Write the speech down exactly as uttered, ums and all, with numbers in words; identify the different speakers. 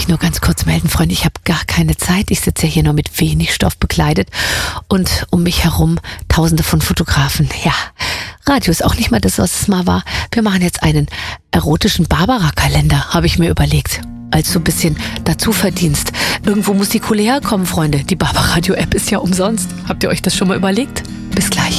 Speaker 1: nur ganz kurz melden, Freunde. Ich habe gar keine Zeit. Ich sitze ja hier nur mit wenig Stoff bekleidet und um mich herum tausende von Fotografen. Ja, Radio ist auch nicht mal das, was es mal war. Wir machen jetzt einen erotischen Barbara-Kalender, habe ich mir überlegt. Als so ein bisschen Dazuverdienst. Irgendwo muss die Kohle herkommen, Freunde. Die Barbaradio-App ist ja umsonst. Habt ihr euch das schon mal überlegt? Bis gleich.